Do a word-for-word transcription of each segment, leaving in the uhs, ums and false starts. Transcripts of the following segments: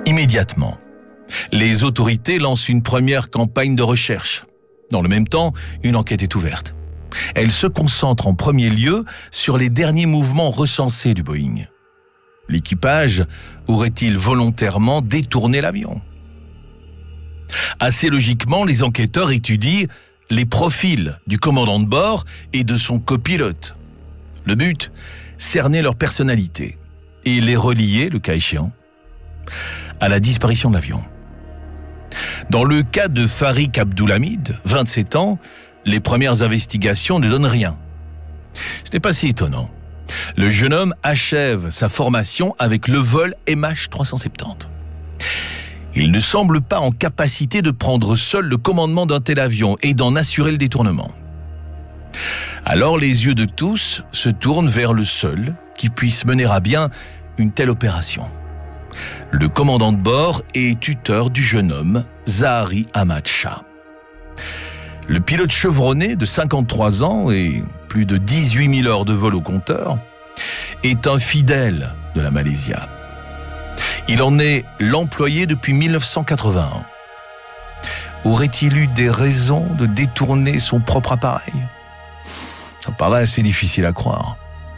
Immédiatement, les autorités lancent une première campagne de recherche. Dans le même temps, une enquête est ouverte. Elle se concentre en premier lieu sur les derniers mouvements recensés du Boeing. L'équipage aurait-il volontairement détourné l'avion? Assez logiquement, les enquêteurs étudient les profils du commandant de bord et de son copilote. Le but, cerner leur personnalité et les relier, le cas échéant, à la disparition de l'avion. Dans le cas de Farik Abdulhamid, vingt-sept ans, les premières investigations ne donnent rien. Ce n'est pas si étonnant. Le jeune homme achève sa formation avec le vol M H trois cent soixante-dix. Il ne semble pas en capacité de prendre seul le commandement d'un tel avion et d'en assurer le détournement. Alors les yeux de tous se tournent vers le seul qui puisse mener à bien une telle opération. Le commandant de bord et tuteur du jeune homme, Zahari Ahmad Shah. Le pilote chevronné de cinquante-trois ans et plus de dix-huit mille heures de vol au compteur est un fidèle de la Malaysia. Il en est l'employé depuis mille neuf cent quatre-vingt-un. Aurait-il eu des raisons de détourner son propre appareil? Ça paraît assez difficile à croire.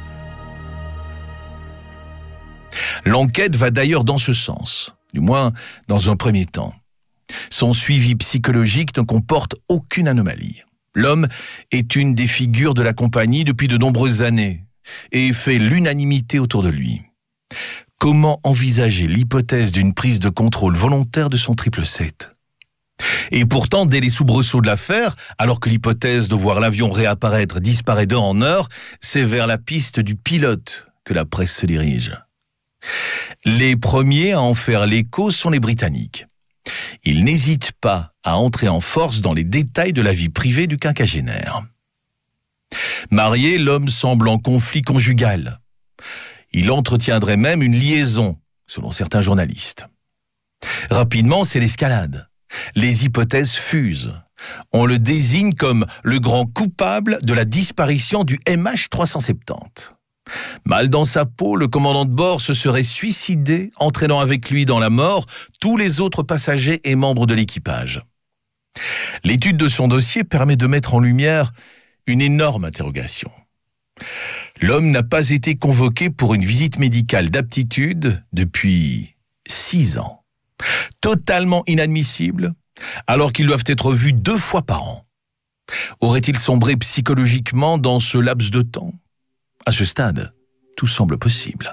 L'enquête va d'ailleurs dans ce sens, du moins dans un premier temps. Son suivi psychologique ne comporte aucune anomalie. L'homme est une des figures de la compagnie depuis de nombreuses années et fait l'unanimité autour de lui. Comment envisager l'hypothèse d'une prise de contrôle volontaire de son triple sept? Et pourtant, dès les soubresauts de l'affaire, alors que l'hypothèse de voir l'avion réapparaître disparaît d'heure en heure, c'est vers la piste du pilote que la presse se dirige. Les premiers à en faire l'écho sont les Britanniques. Ils n'hésitent pas à entrer en force dans les détails de la vie privée du quinquagénaire. Marié, l'homme semble en conflit conjugal. Il entretiendrait même une liaison, selon certains journalistes. Rapidement, c'est l'escalade. Les hypothèses fusent. On le désigne comme le grand coupable de la disparition du M H trois cent soixante-dix. Mal dans sa peau, le commandant de bord se serait suicidé, entraînant avec lui dans la mort tous les autres passagers et membres de l'équipage. L'étude de son dossier permet de mettre en lumière une énorme interrogation. L'homme n'a pas été convoqué pour une visite médicale d'aptitude depuis six ans. Totalement inadmissible, alors qu'ils doivent être vus deux fois par an. Aurait-il sombré psychologiquement dans ce laps de temps? À ce stade, tout semble possible.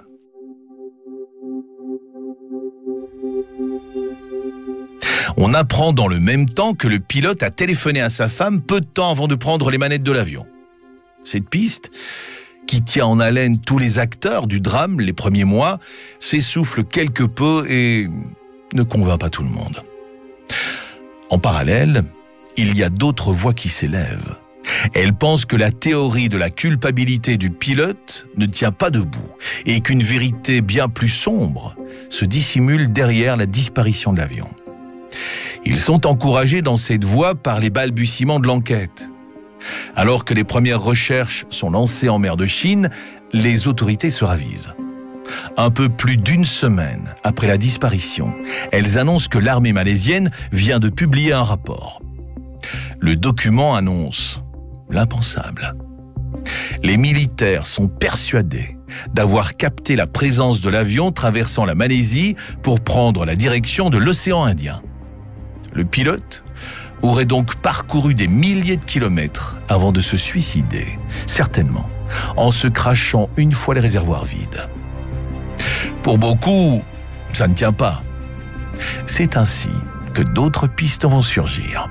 On apprend dans le même temps que le pilote a téléphoné à sa femme peu de temps avant de prendre les manettes de l'avion. Cette piste, qui tient en haleine tous les acteurs du drame les premiers mois, s'essouffle quelque peu et ne convainc pas tout le monde. En parallèle, il y a d'autres voix qui s'élèvent. Elles pensent que la théorie de la culpabilité du pilote ne tient pas debout et qu'une vérité bien plus sombre se dissimule derrière la disparition de l'avion. Ils sont encouragés dans cette voie par les balbutiements de l'enquête. Alors que les premières recherches sont lancées en mer de Chine, les autorités se ravisent. Un peu plus d'une semaine après la disparition, elles annoncent que l'armée malaisienne vient de publier un rapport. Le document annonce l'impensable. Les militaires sont persuadés d'avoir capté la présence de l'avion traversant la Malaisie pour prendre la direction de l'océan Indien. Le pilote aurait donc parcouru des milliers de kilomètres avant de se suicider, certainement en se crachant une fois les réservoirs vides. Pour beaucoup, ça ne tient pas. C'est ainsi que d'autres pistes vont surgir.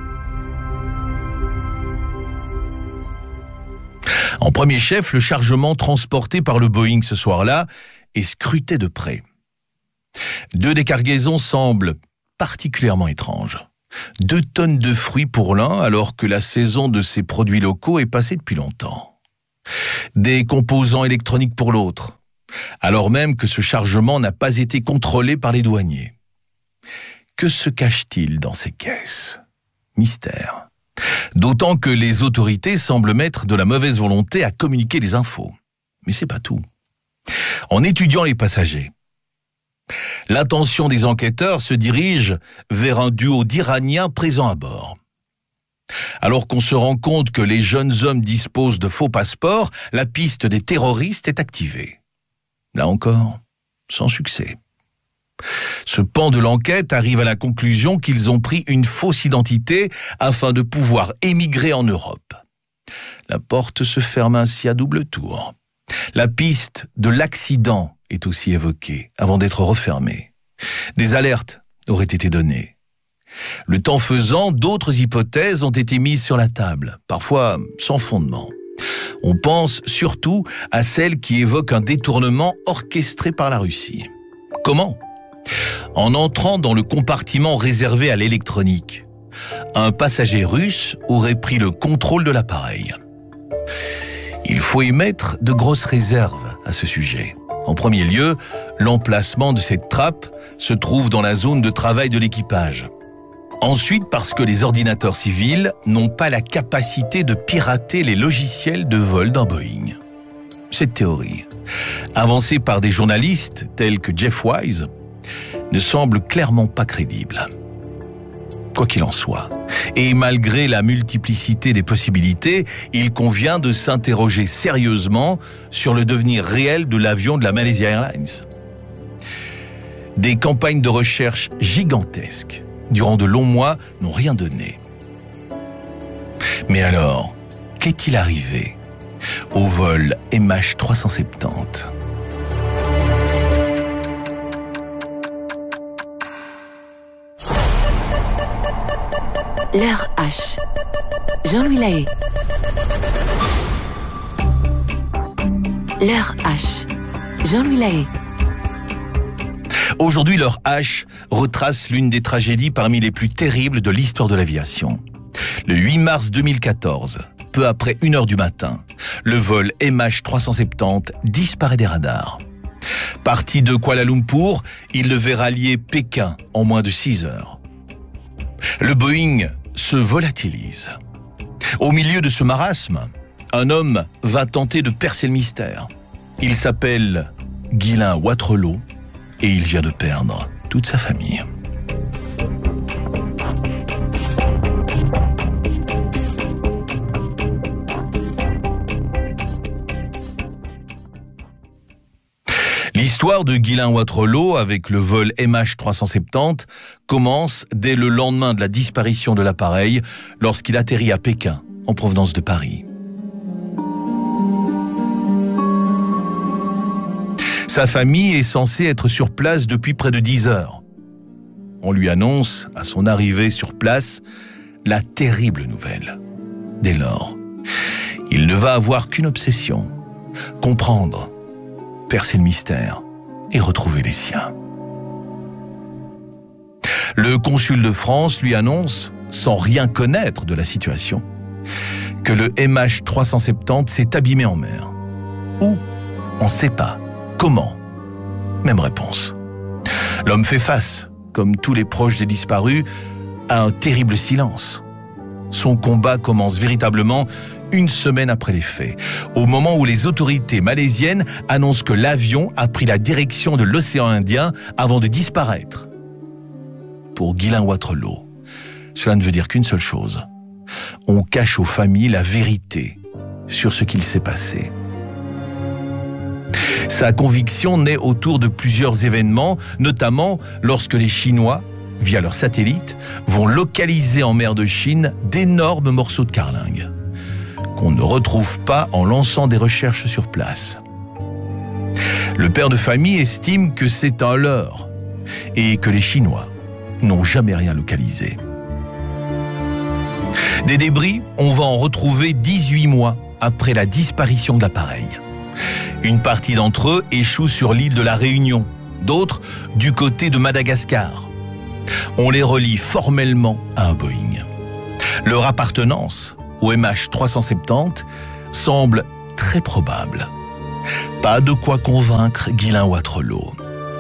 En premier chef, le chargement transporté par le Boeing ce soir-là est scruté de près. Deux des cargaisons semblent particulièrement étranges. Deux tonnes de fruits pour l'un, alors que la saison de ces produits locaux est passée depuis longtemps. Des composants électroniques pour l'autre, alors même que ce chargement n'a pas été contrôlé par les douaniers. Que se cache-t-il dans ces caisses? Mystère. D'autant que les autorités semblent mettre de la mauvaise volonté à communiquer les infos. Mais c'est pas tout. En étudiant les passagers, L'attention des enquêteurs se dirige vers un duo d'Iraniens présents à bord. Alors qu'on se rend compte que les jeunes hommes disposent de faux passeports, la piste des terroristes est activée. Là encore, sans succès. Ce pan de l'enquête arrive à la conclusion qu'ils ont pris une fausse identité afin de pouvoir émigrer en Europe. La porte se ferme ainsi à double tour. La piste de l'accident est aussi évoquée avant d'être refermée. Des alertes auraient été données. Le temps faisant, d'autres hypothèses ont été mises sur la table, parfois sans fondement. On pense surtout à celle qui évoque un détournement orchestré par la Russie. Comment ? En entrant dans le compartiment réservé à l'électronique, un passager russe aurait pris le contrôle de l'appareil. Il faut émettre de grosses réserves à ce sujet. En premier lieu, l'emplacement de cette trappe se trouve dans la zone de travail de l'équipage. Ensuite, parce que les ordinateurs civils n'ont pas la capacité de pirater les logiciels de vol d'un Boeing. Cette théorie, avancée par des journalistes tels que Jeff Wise, ne semble clairement pas crédible. Quoi qu'il en soit, et malgré la multiplicité des possibilités, il convient de s'interroger sérieusement sur le devenir réel de l'avion de la Malaysia Airlines. Des campagnes de recherche gigantesques durant de longs mois n'ont rien donné. Mais alors, qu'est-il arrivé au vol M H trois cent soixante-dix ? L'heure H. Jean-Louis Lahaye. L'heure H. Jean-Louis Lahaye. Aujourd'hui, l'heure H retrace l'une des tragédies parmi les plus terribles de l'histoire de l'aviation. Le huit mars deux mille quatorze, peu après une heure du matin, le vol M H trois cent soixante-dix disparaît des radars. Parti de Kuala Lumpur, il devait rallier Pékin en moins de six heures. Le Boeing se volatilise. Au milieu de ce marasme, un homme va tenter de percer le mystère. Il s'appelle Ghislain Wattrelos et il vient de perdre toute sa famille. L'histoire de Ghislain Wattrelos avec le vol M H trois cent soixante-dix commence dès le lendemain de la disparition de l'appareil lorsqu'il atterrit à Pékin, en provenance de Paris. Sa famille est censée être sur place depuis près de dix heures. On lui annonce, à son arrivée sur place, la terrible nouvelle. Dès lors, il ne va avoir qu'une obsession, comprendre, percer le mystère et retrouver les siens. Le consul de France lui annonce, sans rien connaître de la situation, que le M H trois cent soixante-dix s'est abîmé en mer. Où ? On ne sait pas. Comment ? Même réponse. L'homme fait face, comme tous les proches des disparus, à un terrible silence. Son combat commence véritablement une semaine après les faits, au moment où les autorités malaisiennes annoncent que l'avion a pris la direction de l'océan Indien avant de disparaître. Pour Ghislain Wattrelos, cela ne veut dire qu'une seule chose. On cache aux familles la vérité sur ce qu'il s'est passé. Sa conviction naît autour de plusieurs événements, notamment lorsque les Chinois, via leurs satellites, vont localiser en mer de Chine d'énormes morceaux de carlingue, qu'on ne retrouve pas en lançant des recherches sur place. Le père de famille estime que c'est un leurre et que les Chinois n'ont jamais rien localisé. Des débris, on va en retrouver dix-huit mois après la disparition de l'appareil. Une partie d'entre eux échoue sur l'île de la Réunion, d'autres du côté de Madagascar. On les relie formellement à un Boeing. Leur appartenance au M H trois cent soixante-dix semble très probable. Pas de quoi convaincre Ghislain Wattrelos.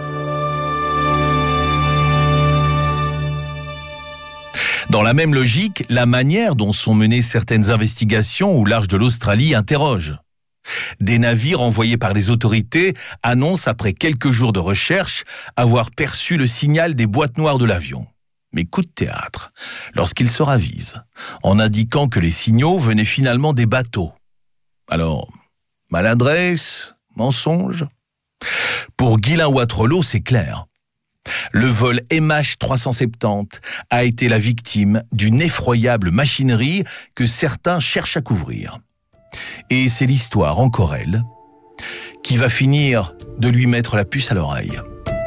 Dans la même logique, la manière dont sont menées certaines investigations au large de l'Australie interroge. Des navires envoyés par les autorités annoncent après quelques jours de recherche avoir perçu le signal des boîtes noires de l'avion. Mais coup de théâtre, lorsqu'ils se ravisent, en indiquant que les signaux venaient finalement des bateaux. Alors, maladresse, mensonge? Pour Ghislain Wattrelos, c'est clair. Le vol M H trois cent soixante-dix a été la victime d'une effroyable machinerie que certains cherchent à couvrir. Et c'est l'histoire, encore elle, qui va finir de lui mettre la puce à l'oreille.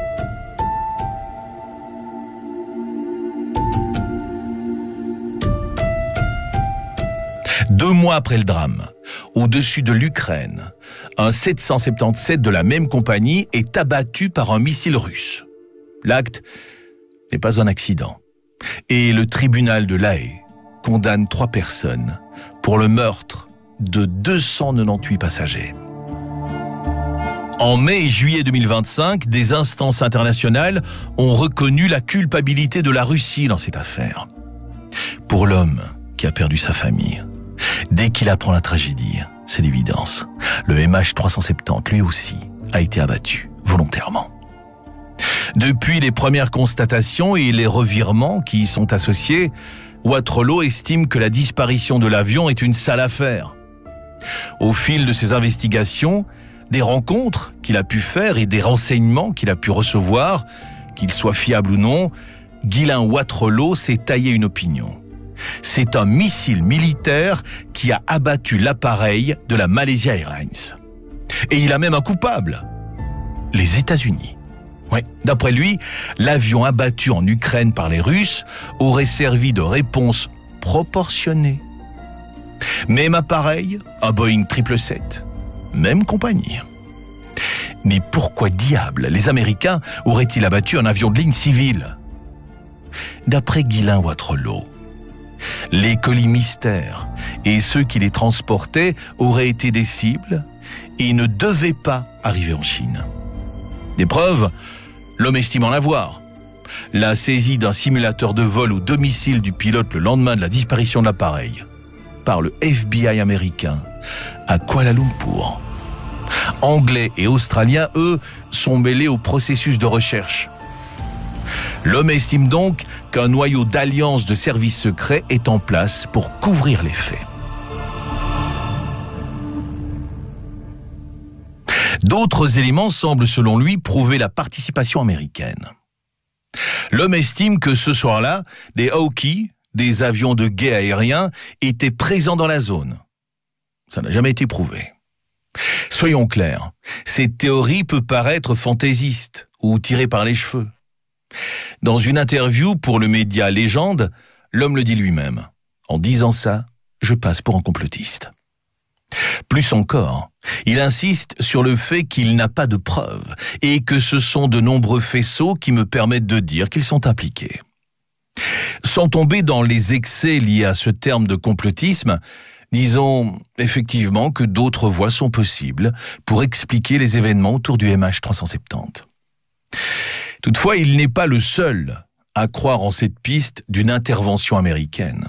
Deux mois après le drame, au-dessus de l'Ukraine, un sept cent soixante-dix-sept de la même compagnie est abattu par un missile russe. L'acte n'est pas un accident. Et le tribunal de La Haye condamne trois personnes pour le meurtre de deux cent quatre-vingt-dix-huit passagers. En mai et juillet deux mille vingt-cinq, des instances internationales ont reconnu la culpabilité de la Russie dans cette affaire. Pour l'homme qui a perdu sa famille, dès qu'il apprend la tragédie, c'est l'évidence. Le M H trois cent soixante-dix, lui aussi, a été abattu volontairement. Depuis les premières constatations et les revirements qui y sont associés, Wattrelos estime que la disparition de l'avion est une sale affaire. Au fil de ses investigations, des rencontres qu'il a pu faire et des renseignements qu'il a pu recevoir, qu'ils soient fiables ou non, Ghislain Wattrelos s'est taillé une opinion. C'est un missile militaire qui a abattu l'appareil de la Malaysia Airlines. Et il a même un coupable, les États-Unis. Ouais, d'après lui, l'avion abattu en Ukraine par les Russes aurait servi de réponse proportionnée. Même appareil, un Boeing sept cent soixante-dix, même compagnie. Mais pourquoi diable les Américains auraient-ils abattu un avion de ligne civile? D'après Ghislain Wattrelos, les colis mystères et ceux qui les transportaient auraient été des cibles et ne devaient pas arriver en Chine. Des preuves, l'homme estime en avoir. La saisie d'un simulateur de vol au domicile du pilote le lendemain de la disparition de l'appareil par le F B I américain à Kuala Lumpur. Anglais et Australiens, eux, sont mêlés au processus de recherche. L'homme estime donc qu'un noyau d'alliance de services secrets est en place pour couvrir les faits. D'autres éléments semblent selon lui prouver la participation américaine. L'homme estime que ce soir-là, des Hawkeye, des avions de guet aériens, étaient présents dans la zone. Ça n'a jamais été prouvé. Soyons clairs, cette théorie peut paraître fantaisiste ou tirée par les cheveux. Dans une interview pour le média Légende, l'homme le dit lui-même. En disant ça, je passe pour un complotiste. Plus encore, il insiste sur le fait qu'il n'a pas de preuves et que ce sont de nombreux faisceaux qui me permettent de dire qu'ils sont impliqués. Sans tomber dans les excès liés à ce terme de complotisme, disons effectivement que d'autres voies sont possibles pour expliquer les événements autour du M H trois cent soixante-dix. Toutefois, il n'est pas le seul à croire en cette piste d'une intervention américaine.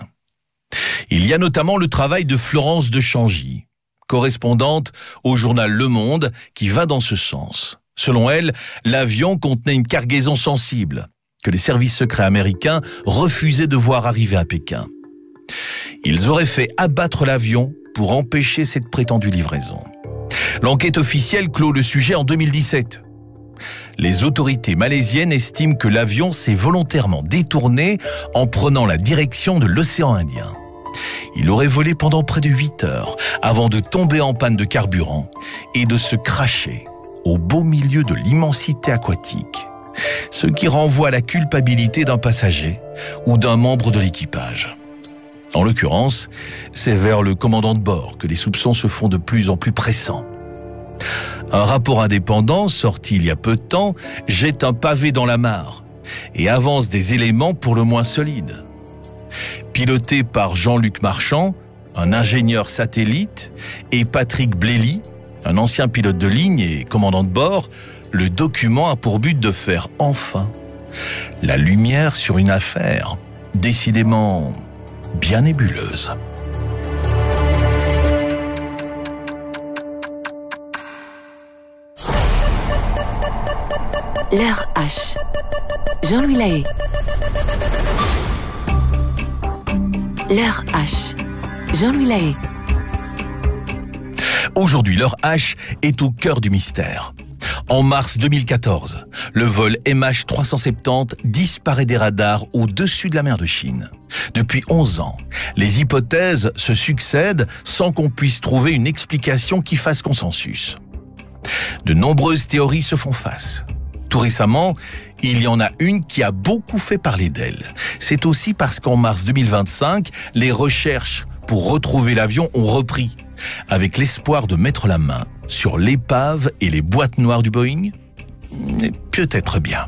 Il y a notamment le travail de Florence de Changy, correspondante au journal Le Monde, qui va dans ce sens. Selon elle, l'avion contenait une cargaison sensible que les services secrets américains refusaient de voir arriver à Pékin. Ils auraient fait abattre l'avion pour empêcher cette prétendue livraison. L'enquête officielle clôt le sujet en deux mille dix-sept. Les autorités malaisiennes estiment que l'avion s'est volontairement détourné en prenant la direction de l'océan Indien. Il aurait volé pendant près de huit heures avant de tomber en panne de carburant et de se cracher au beau milieu de l'immensité aquatique, ce qui renvoie à la culpabilité d'un passager ou d'un membre de l'équipage. En l'occurrence, c'est vers le commandant de bord que les soupçons se font de plus en plus pressants. Un rapport indépendant, sorti il y a peu de temps, jette un pavé dans la mare et avance des éléments pour le moins solides. Piloté par Jean-Luc Marchand, un ingénieur satellite, et Patrick Blély, un ancien pilote de ligne et commandant de bord, le document a pour but de faire enfin la lumière sur une affaire décidément bien nébuleuse. L'heure H. Jean-Louis Lahaye. L'heure H. Jean-Louis Lahaye. Aujourd'hui, l'heure H est au cœur du mystère. En mars deux mille quatorze, le vol M H trois cent soixante-dix disparaît des radars au-dessus de la mer de Chine. Depuis onze ans, les hypothèses se succèdent sans qu'on puisse trouver une explication qui fasse consensus. De nombreuses théories se font face. Tout récemment, il y en a une qui a beaucoup fait parler d'elle. C'est aussi parce qu'en mars deux mille vingt-cinq, les recherches pour retrouver l'avion ont repris, avec l'espoir de mettre la main sur l'épave et les boîtes noires du Boeing. Peut-être bien.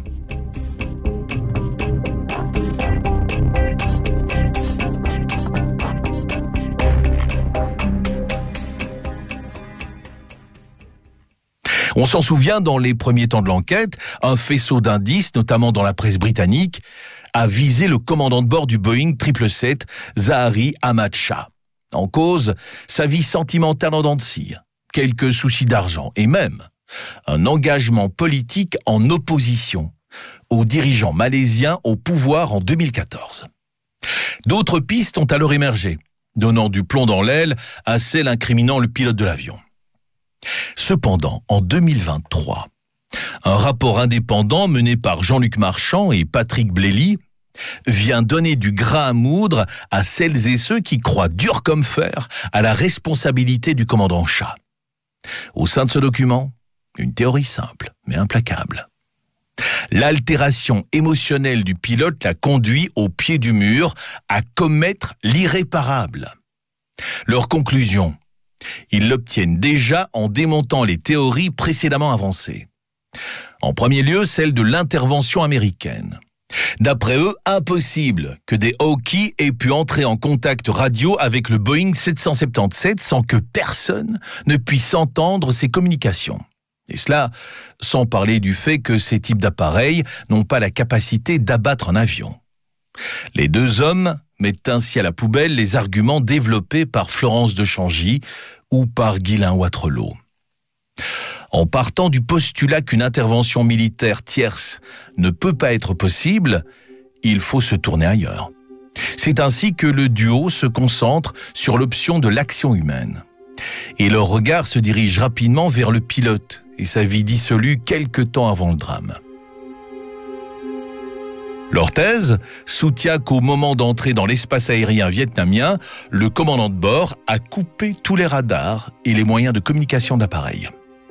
On s'en souvient, dans les premiers temps de l'enquête, un faisceau d'indices, notamment dans la presse britannique, a visé le commandant de bord du Boeing sept cent soixante-dix, Zaharie Ahmad Shah. En cause, sa vie sentimentale en dents de scie, quelques soucis d'argent et même un engagement politique en opposition aux dirigeants malaisiens au pouvoir en deux mille quatorze. D'autres pistes ont alors émergé, donnant du plomb dans l'aile à celles incriminant le pilote de l'avion. Cependant, en deux mille vingt-trois, un rapport indépendant mené par Jean-Luc Marchand et Patrick Blely vient donner du grain à moudre à celles et ceux qui croient dur comme fer à la responsabilité du commandant Shah. Au sein de ce document, une théorie simple mais implacable. L'altération émotionnelle du pilote l'a conduit au pied du mur à commettre l'irréparable. Leur conclusion: ils l'obtiennent déjà en démontant les théories précédemment avancées. En premier lieu, celle de l'intervention américaine. D'après eux, impossible que des Hawkeyes aient pu entrer en contact radio avec le Boeing sept cent soixante-dix-sept sans que personne ne puisse entendre ces communications. Et cela sans parler du fait que ces types d'appareils n'ont pas la capacité d'abattre un avion. Les deux hommes mettent ainsi à la poubelle les arguments développés par Florence de Changy ou par Guylain Watrelot. En partant du postulat qu'une intervention militaire tierce ne peut pas être possible, il faut se tourner ailleurs. C'est ainsi que le duo se concentre sur l'option de l'action humaine. Et leur regard se dirige rapidement vers le pilote et sa vie dissolue quelque temps avant le drame. Leur thèse soutient qu'au moment d'entrer dans l'espace aérien vietnamien, le commandant de bord a coupé tous les radars et les moyens de communication de l'appareil.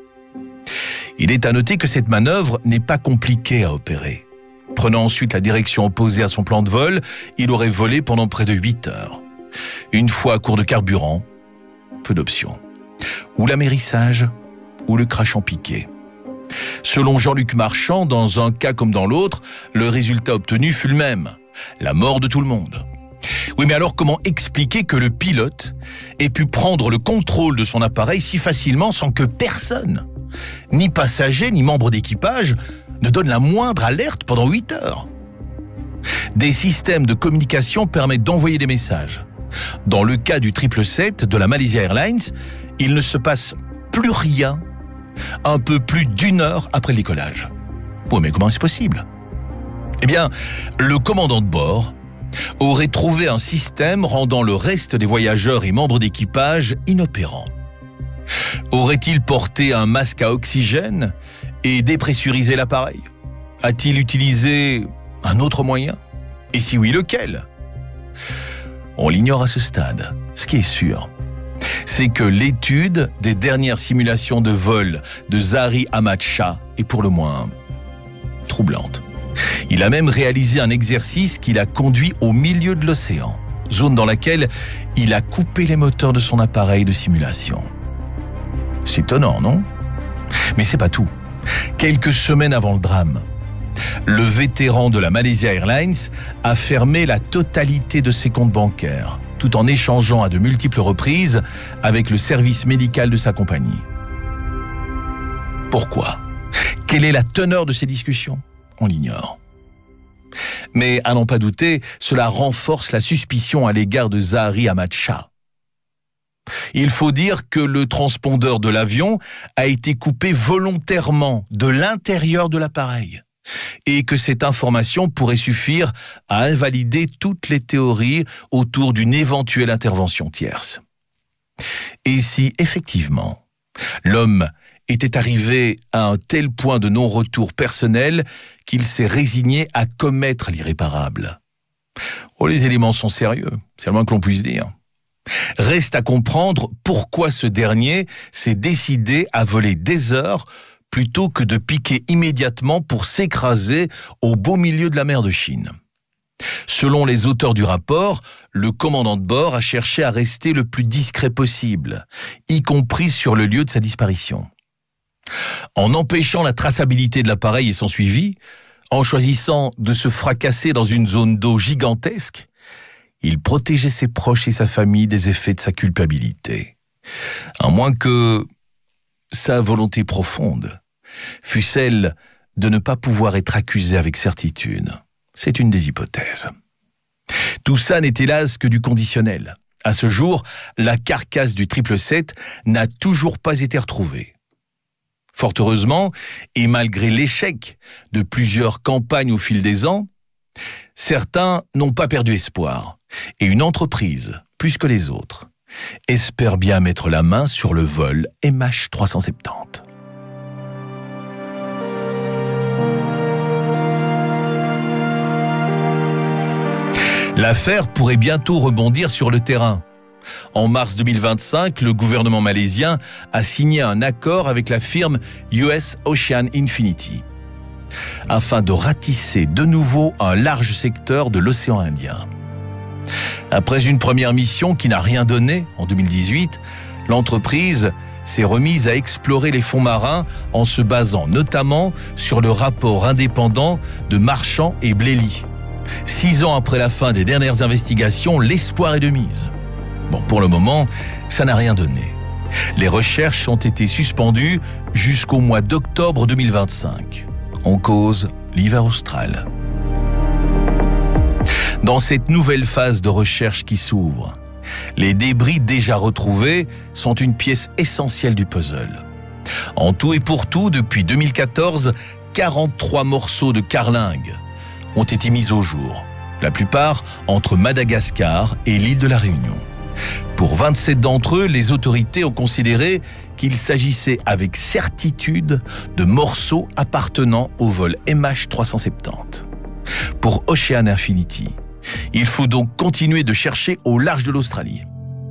Il est à noter que cette manœuvre n'est pas compliquée à opérer. Prenant ensuite la direction opposée à son plan de vol, il aurait volé pendant près de huit heures. Une fois à court de carburant, peu d'options. Ou l'amérissage, ou le crash en piqué. Selon Jean-Luc Marchand, dans un cas comme dans l'autre, le résultat obtenu fut le même, la mort de tout le monde. Oui, mais alors comment expliquer que le pilote ait pu prendre le contrôle de son appareil si facilement sans que personne, ni passager, ni membre d'équipage, ne donne la moindre alerte pendant huit heures? Des systèmes de communication permettent d'envoyer des messages. Dans le cas du sept cent soixante-dix de la Malaysia Airlines, il ne se passe plus rien un peu plus d'une heure après le décollage. Oui, mais comment est-ce possible? Eh bien, le commandant de bord aurait trouvé un système rendant le reste des voyageurs et membres d'équipage inopérants. Aurait-il porté un masque à oxygène et dépressurisé l'appareil? A-t-il utilisé un autre moyen? Et si oui, lequel? On l'ignore à ce stade. Ce qui est sûr, c'est que l'étude des dernières simulations de vol de Zaharie Ahmad Shah est pour le moins troublante. Il a même réalisé un exercice qui l'a conduit au milieu de l'océan, zone dans laquelle il a coupé les moteurs de son appareil de simulation. C'est étonnant, non? Mais c'est pas tout. Quelques semaines avant le drame, le vétéran de la Malaysia Airlines a fermé la totalité de ses comptes bancaires, tout en échangeant à de multiples reprises avec le service médical de sa compagnie. Pourquoi? Quelle est la teneur de ces discussions? On l'ignore. Mais à n'en pas douter, cela renforce la suspicion à l'égard de Zaharie Ahmad Shah. Il faut dire que le transpondeur de l'avion a été coupé volontairement de l'intérieur de l'appareil et que cette information pourrait suffire à invalider toutes les théories autour d'une éventuelle intervention tierce. Et si, effectivement, l'homme était arrivé à un tel point de non-retour personnel qu'il s'est résigné à commettre l'irréparable. Oh, les éléments sont sérieux, c'est le moins que l'on puisse dire. Reste à comprendre pourquoi ce dernier s'est décidé à voler des heures plutôt que de piquer immédiatement pour s'écraser au beau milieu de la mer de Chine. Selon les auteurs du rapport, le commandant de bord a cherché à rester le plus discret possible, y compris sur le lieu de sa disparition. En empêchant la traçabilité de l'appareil et son suivi, en choisissant de se fracasser dans une zone d'eau gigantesque, il protégeait ses proches et sa famille des effets de sa culpabilité. À moins que sa volonté profonde fût celle de ne pas pouvoir être accusé avec certitude. C'est une des hypothèses. Tout ça n'est hélas que du conditionnel. À ce jour, la carcasse du triple sept n'a toujours pas été retrouvée. Fort heureusement, et malgré l'échec de plusieurs campagnes au fil des ans, certains n'ont pas perdu espoir. Et une entreprise, plus que les autres, espère bien mettre la main sur le vol M H trois cent soixante-dix. L'affaire pourrait bientôt rebondir sur le terrain. En mars deux mille vingt-cinq, le gouvernement malaisien a signé un accord avec la firme U S Ocean Infinity afin de ratisser de nouveau un large secteur de l'océan Indien. Après une première mission qui n'a rien donné en deux mille dix-huit, l'entreprise s'est remise à explorer les fonds marins en se basant notamment sur le rapport indépendant de Marchand et Blely. Six ans après la fin des dernières investigations, l'espoir est de mise. Bon, pour le moment, ça n'a rien donné. Les recherches ont été suspendues jusqu'au mois d'octobre deux mille vingt-cinq. En cause, l'hiver austral. Dans cette nouvelle phase de recherche qui s'ouvre, les débris déjà retrouvés sont une pièce essentielle du puzzle. En tout et pour tout, depuis deux mille quatorze, quarante-trois morceaux de carlingue ont été mis au jour, la plupart entre Madagascar et l'île de la Réunion. Pour vingt-sept d'entre eux, les autorités ont considéré qu'il s'agissait avec certitude de morceaux appartenant au vol M H trois cent soixante-dix. Pour Ocean Infinity, il faut donc continuer de chercher au large de l'Australie.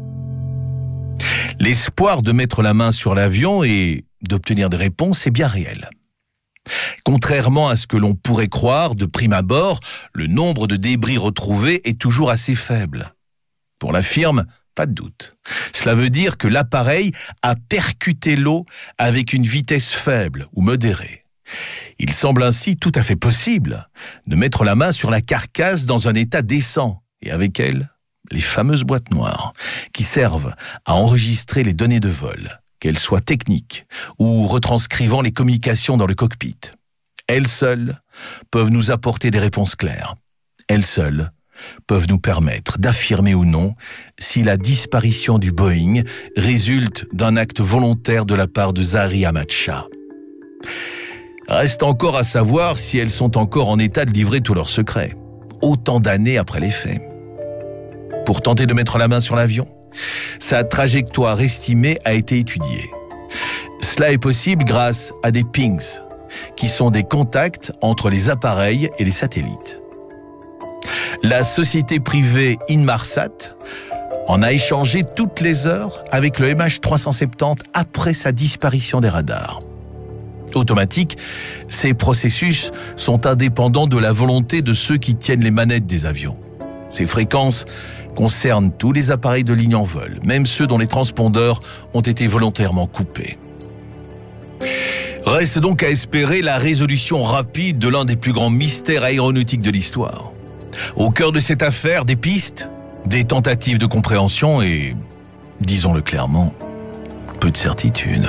L'espoir de mettre la main sur l'avion et d'obtenir des réponses est bien réel. Contrairement à ce que l'on pourrait croire de prime abord, le nombre de débris retrouvés est toujours assez faible. Pour la firme, pas de doute. Cela veut dire que l'appareil a percuté l'eau avec une vitesse faible ou modérée. Il semble ainsi tout à fait possible de mettre la main sur la carcasse dans un état décent, et avec elle, les fameuses boîtes noires, qui servent à enregistrer les données de vol, qu'elles soient techniques ou retranscrivant les communications dans le cockpit. Elles seules peuvent nous apporter des réponses claires. Elles seules peuvent nous permettre d'affirmer ou non si la disparition du Boeing résulte d'un acte volontaire de la part de Zaharie Ahmad Shah. Reste encore à savoir si elles sont encore en état de livrer tous leurs secrets, autant d'années après les faits. Pour tenter de mettre la main sur l'avion, sa trajectoire estimée a été étudiée. Cela est possible grâce à des pings, qui sont des contacts entre les appareils et les satellites. La société privée Inmarsat en a échangé toutes les heures avec le M H trois cent soixante-dix après sa disparition des radars. Automatique, ces processus sont indépendants de la volonté de ceux qui tiennent les manettes des avions. Ces fréquences concernent tous les appareils de ligne en vol, même ceux dont les transpondeurs ont été volontairement coupés. Reste donc à espérer la résolution rapide de l'un des plus grands mystères aéronautiques de l'histoire. Au cœur de cette affaire, des pistes, des tentatives de compréhension et, disons-le clairement, peu de certitude.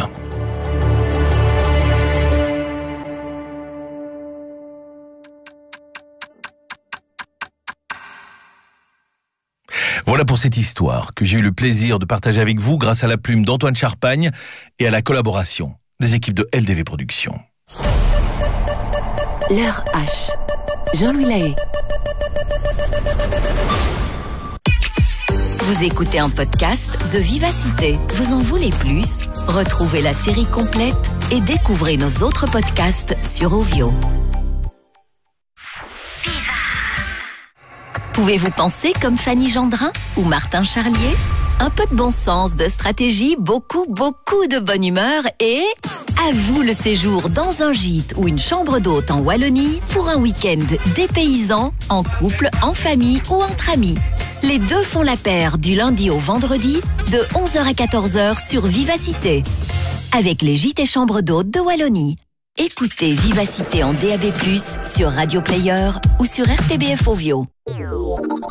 Voilà pour cette histoire que j'ai eu le plaisir de partager avec vous grâce à la plume d'Antoine Charpagne et à la collaboration des équipes de L D V Productions. L'heure H. Jean-Louis Lahaye. Vous écoutez un podcast de Vivacité. Vous en voulez plus? Retrouvez la série complète et découvrez nos autres podcasts sur Ovio. Pouvez-vous penser comme Fanny Gendrin ou Martin Charlier? Un peu de bon sens, de stratégie, beaucoup, beaucoup de bonne humeur et... à vous le séjour dans un gîte ou une chambre d'hôte en Wallonie pour un week-end dépaysant, en couple, en famille ou entre amis. Les deux font la paire du lundi au vendredi de onze heures à quatorze heures sur Vivacité. Avec les gîtes et chambres d'hôtes de Wallonie. Écoutez Vivacité en D A B plus, sur Radio Player ou sur R T B F Ovio.